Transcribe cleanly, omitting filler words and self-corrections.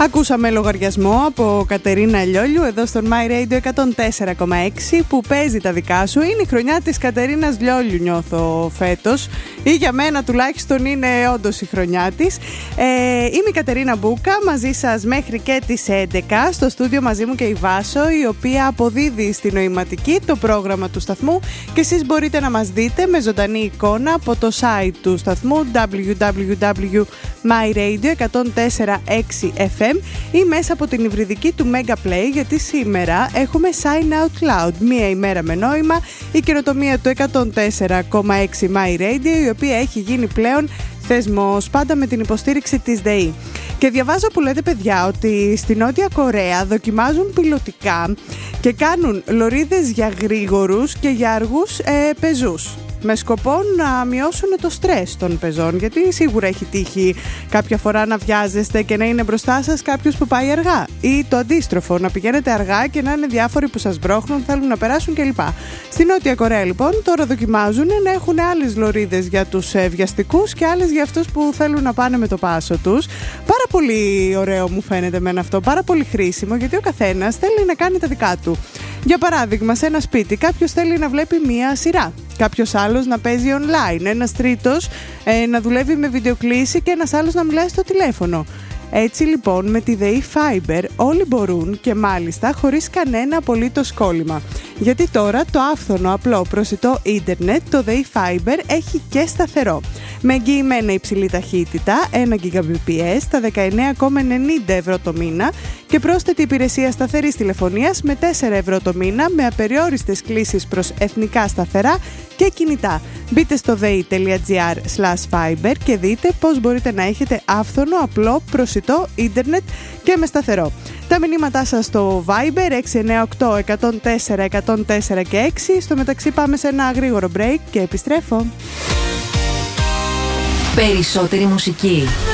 Ακούσαμε λογαριασμό από Κατερίνα Λιόλιου εδώ στον My Radio 104,6 που παίζει τα δικά σου. Είναι η χρονιά της Κατερίνας Λιόλιου, νιώθω φέτος, ή για μένα τουλάχιστον είναι όντως η χρονιά της. Είμαι η Κατερίνα Μπούκα, μαζί σας μέχρι και τις 11. Στο στούντιο μαζί μου και η Βάσο, η οποία αποδίδει στη νοηματική το πρόγραμμα του σταθμού και εσείς μπορείτε να μας δείτε με ζωντανή εικόνα από το site του σταθμού www.myradio1046fm ή μέσα από την υβριδική του Mega Play, γιατί σήμερα έχουμε Sign Out Loud, μία ημέρα με νόημα, η καινοτομία του 104,6 My Radio, η οποία έχει γίνει πλέον θεσμός, πάντα με την υποστήριξη της ΔΕΗ. Και διαβάζω που λέτε, παιδιά, ότι στη Νότια Κορέα δοκιμάζουν πιλωτικά και κάνουν λωρίδες για γρήγορους και για αργούς πεζούς, με σκοπό να μειώσουν το στρες των πεζών, γιατί σίγουρα έχει τύχει κάποια φορά να βιάζεστε και να είναι μπροστά σας κάποιος που πάει αργά, ή το αντίστροφο, να πηγαίνετε αργά και να είναι διάφοροι που σας μπρώχνουν, θέλουν να περάσουν κλπ. Στη Νότια Κορέα λοιπόν τώρα δοκιμάζουν να έχουν άλλες λωρίδες για τους βιαστικούς και άλλες για αυτούς που θέλουν να πάνε με το πάσο τους. Πάρα πολύ ωραίο μου φαίνεται εμένα αυτό, πάρα πολύ χρήσιμο, γιατί ο καθένας θέλει να κάνει τα δικά του. Για παράδειγμα, σε ένα σπίτι κάποιος θέλει να βλέπει μία σειρά, κάποιος άλλος να παίζει online, ένας τρίτος να δουλεύει με βιντεοκλήση και ένας άλλος να μιλάει στο τηλέφωνο. Έτσι λοιπόν με τη ΔΕΗ Fiber όλοι μπορούν, και μάλιστα χωρίς κανένα απολύτως κόλλημα. Γιατί τώρα το άφθονο απλό προσιτό ίντερνετ, το ΔΕΗ Fiber, έχει και σταθερό. Με εγγυημένα υψηλή ταχύτητα, 1 Gbps, τα 19,90 ευρώ το μήνα και πρόσθετη υπηρεσία σταθερής τηλεφωνίας με 4 ευρώ το μήνα, με απεριόριστες κλήσεις προς εθνικά σταθερά και κινητά. Μπείτε στο dei.gr/fiber και δείτε πώς μπορείτε να έχετε άφθονο, απλό, προσιτό ίντερνετ και με σταθερό. Τα μηνύματά σας στο Viber 698 104 104 και 6. Στο μεταξύ πάμε σε ένα γρήγορο break και επιστρέφω. Περισσότερη μουσική.